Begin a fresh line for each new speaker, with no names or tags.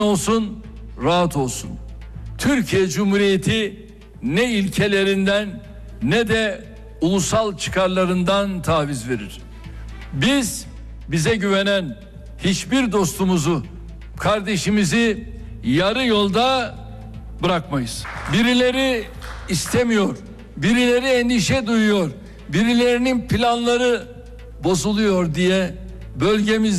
olsun, rahat olsun. Türkiye Cumhuriyeti ne ilkelerinden ne de ulusal çıkarlarından taviz verir. Biz bize güvenen hiçbir dostumuzu, kardeşimizi yarı yolda bırakmayız. Birileri istemiyor, birileri endişe duyuyor, birilerinin planları bozuluyor diye bölgemizde